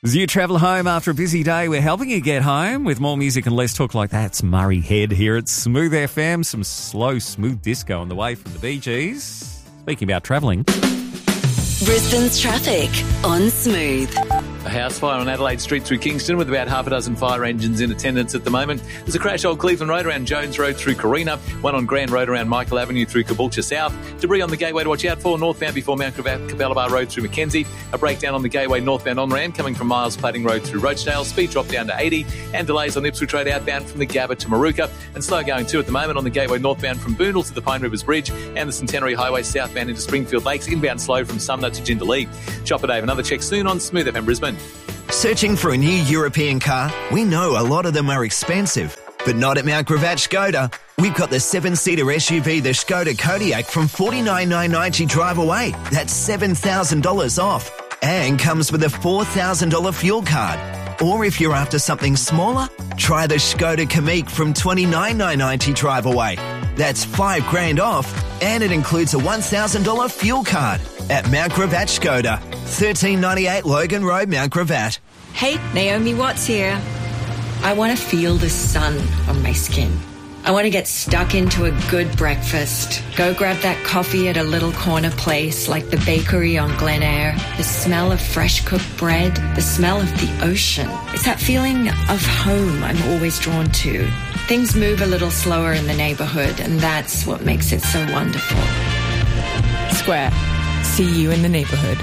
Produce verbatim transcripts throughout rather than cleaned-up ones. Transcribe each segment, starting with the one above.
As you travel home after a busy day, we're helping you get home with more music and less talk like that. It's Murray Head here at Smooth F M. Some slow, smooth disco on the way from the Bee Gees. Speaking about travelling. Brisbane's traffic on Smooth. A house fire on Adelaide Street through Kingston with about half a dozen fire engines in attendance at the moment. There's a crash Old Cleveland Road around Jones Road through Carina, one on Grand Road around Michael Avenue through Caboolture South. Debris on the Gateway to watch out for, northbound before Mount Cabelabar Road through Mackenzie. A breakdown on the Gateway northbound on-ramp coming from Miles Plating Road through Roachdale. Speed drop down to eighty, and delays on Ipswich Road outbound from the Gabba to Maruka. And slow going too at the moment on the Gateway northbound from Boondall to the Pine Rivers Bridge, and the Centenary Highway southbound into Springfield Lakes, inbound slow from Sumner to Jindalee. Chopper Dave, another check soon on Smooth F M Brisbane. Searching for a new European car? We know a lot of them are expensive, but not at Mount Gravatt Skoda. We've got the seven-seater S U V, the Skoda Kodiaq, from forty-nine thousand nine hundred ninety drive away. That's seven thousand dollars off. And comes with a four thousand dollars fuel card. Or if you're after something smaller, try the Skoda Kamiq from twenty-nine thousand nine hundred ninety drive away. That's five grand off, and it includes a one thousand dollars fuel card at Mount Gravatt Skoda, thirteen ninety-eight Logan Road, Mount Gravatt. Hey, Naomi Watts here. I want to feel the sun on my skin. I want to get stuck into a good breakfast. Go grab that coffee at a little corner place like the bakery on Glen Eyre. The smell of fresh cooked bread, the smell of the ocean. It's that feeling of home I'm always drawn to. Things move a little slower in the neighbourhood, and that's what makes it so wonderful. Square. See you in the neighbourhood.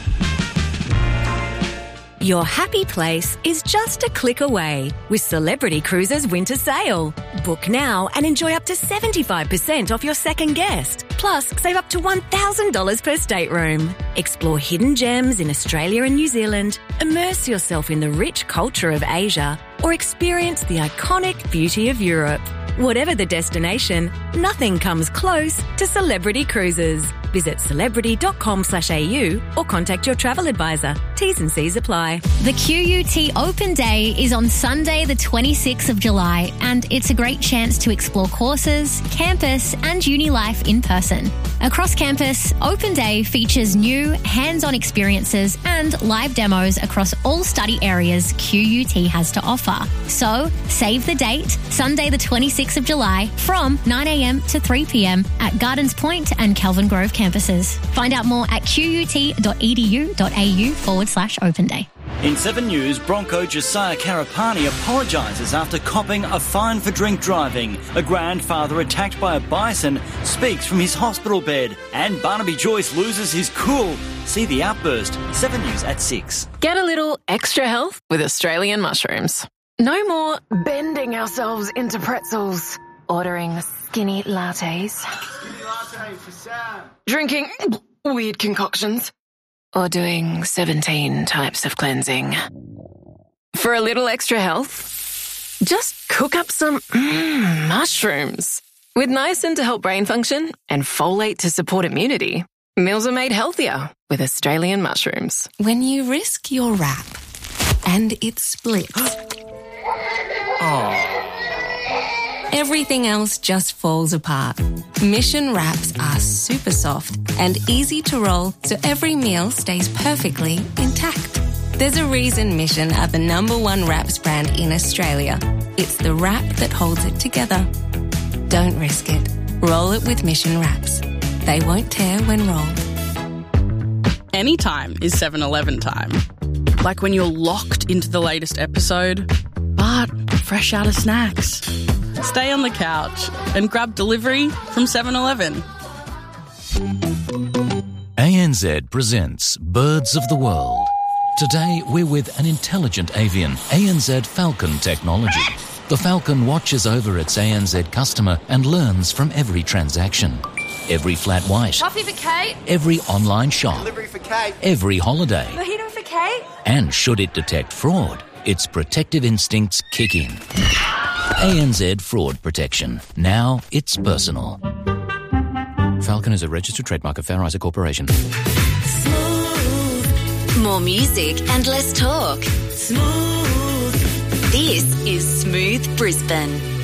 Your happy place is just a click away with Celebrity Cruises Winter Sale. Book now and enjoy up to seventy-five percent off your second guest. Plus, save up to one thousand dollars per stateroom. Explore hidden gems in Australia and New Zealand, immerse yourself in the rich culture of Asia, or experience the iconic beauty of Europe. Whatever the destination, nothing comes close to Celebrity Cruises. Visit celebrity.com slash AU or contact your travel advisor. T's and C's apply. The Q U T Open Day is on Sunday the twenty-sixth of July, and it's a great chance to explore courses, campus and uni life in person. Across campus, Open Day features new hands-on experiences and live demos across all study areas Q U T has to offer. So, save the date, Sunday the twenty-sixth of July from nine a.m. to three p.m. at Gardens Point and Kelvin Grove campuses. Find out more at qut.edu.au forward slash open day. In Seven News, Bronco Josiah Karapani apologises after copping a fine for drink driving. A grandfather attacked by a bison speaks from his hospital bed. And Barnaby Joyce loses his cool. See the outburst. Seven News at six. Get a little extra health with Australian mushrooms. No more bending ourselves into pretzels. Ordering skinny lattes. Skinny latte for Sam. Drinking weird concoctions. Or doing seventeen types of cleansing. For a little extra health, just cook up some mm, mushrooms. With niacin to help brain function and folate to support immunity, meals are made healthier with Australian mushrooms. When you risk your wrap and it splits, oh. everything else just falls apart. Mission wraps are super soft and easy to roll, so every meal stays perfectly intact. There's a reason Mission are the number one wraps brand in Australia. It's the wrap that holds it together. Don't risk it. Roll it with Mission wraps. They won't tear when rolled. Anytime is seven eleven time. Like when you're locked into the latest episode, but fresh out of snacks. Stay on the couch and grab delivery from seven eleven. A N Z presents Birds of the World. Today we're with an intelligent avian, A N Z Falcon technology. The Falcon watches over its A N Z customer and learns from every transaction. Every flat white. Coffee for Kate. Every online shop. Delivery for Kate. Every holiday. Mojito for Kate. And should it detect fraud, its protective instincts kick in. A N Z Fraud Protection. Now it's personal. Falcon is a registered trademark of Fair Isaac Corporation. Smooth. More music and less talk. Smooth. This is Smooth Brisbane.